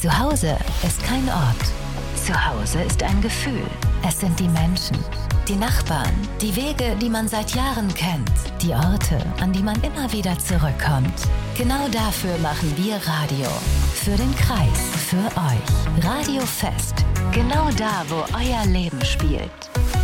Zu Hause ist kein Ort. Zu Hause ist ein Gefühl. Es sind die Menschen, die Nachbarn, die Wege, die man seit Jahren kennt, die Orte, an die man immer wieder zurückkommt. Genau dafür machen wir Radio. Für den Kreis, für euch. Radio Fest. Genau da, wo euer Leben spielt.